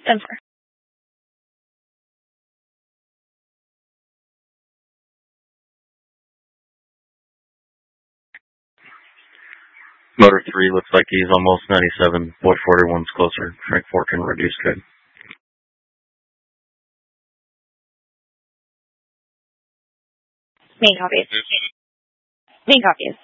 10-4. Motor 3 looks like he's almost 97. Boy 41's closer. Frank 4 can reduce good. Main copies. Main copies.